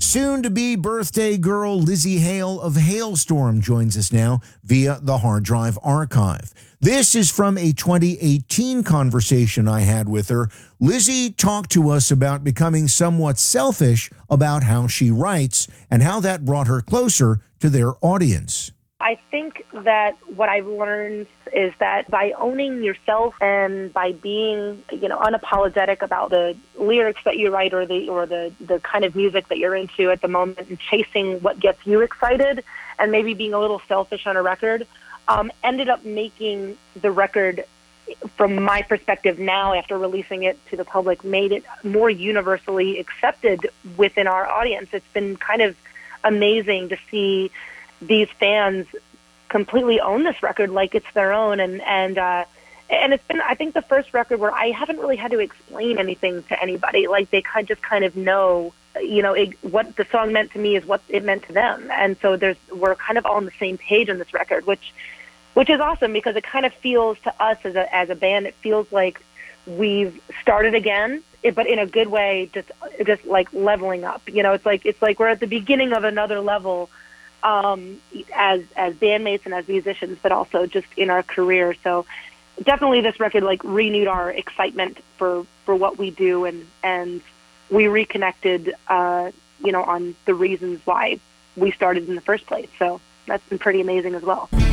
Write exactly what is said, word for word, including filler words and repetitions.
Soon-to-be birthday girl Lzzy Hale of Halestorm joins us now via the Hard Drive Archive. This is from a twenty eighteen conversation I had with her. Lzzy talked to us about becoming somewhat selfish about how she writes and how that brought her closer to their audience. I think that what I've learned is that by owning yourself and by being, you know, unapologetic about the lyrics that you write or the or the, the kind of music that you're into at the moment and chasing what gets you excited and maybe being a little selfish on a record, um, ended up making the record, from my perspective now after releasing it to the public, made it more universally accepted within our audience. It's been kind of amazing to see these fans completely own this record like it's their own, and and uh, and it's been, I think, the first record where I haven't really had to explain anything to anybody. Like, they kind just kind of know, you know, it, what the song meant to me is what it meant to them, and so there's we're kind of all on the same page on this record, which which is awesome because it kind of feels to us as a as a band, it feels like we've started again, but in a good way, just just like leveling up. You know, it's like it's like we're at the beginning of another level. Um, as as bandmates and as musicians, but also just in our career. So definitely this record like renewed our excitement for, for what we do, and and we reconnected, uh, you know, on the reasons why we started in the first place. So that's been pretty amazing as well.